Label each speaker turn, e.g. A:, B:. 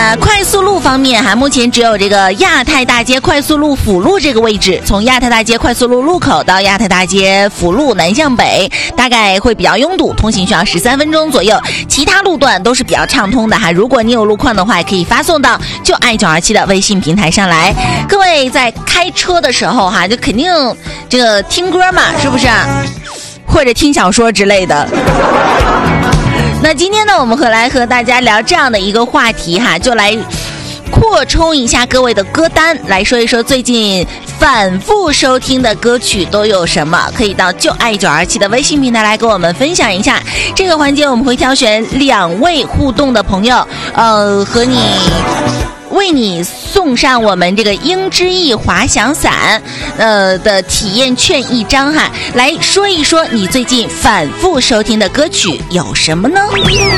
A: 那快速路方面哈，目前只有这个亚太大街快速路辅路这个位置，从亚太大街快速路路口到亚太大街辅路南向北，大概会比较拥堵，通行需要13分钟左右。其他路段都是比较畅通的哈。如果你有路况的话，也可以发送到就爱927的微信平台上来。各位在开车的时候哈，就肯定这个听歌嘛，是不是？或者听小说之类的。那今天呢，我们会来和大家聊这样的一个话题哈，就来扩充一下各位的歌单，来说一说最近反复收听的歌曲都有什么，可以到就爱927的微信平台来跟我们分享一下。这个环节我们会挑选2位互动的朋友，为你送上我们这个鹰之翼滑翔伞的体验券1张哈，来说一说你最近反复收听的歌曲有什么呢？